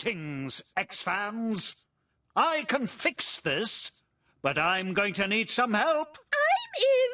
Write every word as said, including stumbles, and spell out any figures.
Greetings, X-Fans. I can fix this, but I'm going to need some help. I'm